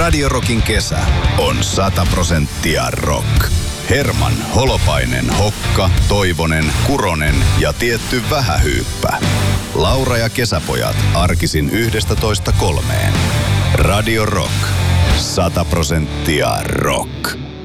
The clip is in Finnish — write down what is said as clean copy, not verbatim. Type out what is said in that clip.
Radio Rockin kesä on 100% rock. Herman, Holopainen, Hokka, Toivonen, Kuronen ja tietty Vähähyyppä. Laura ja kesäpojat arkisin 11:3. Radio Rock. 100% rock.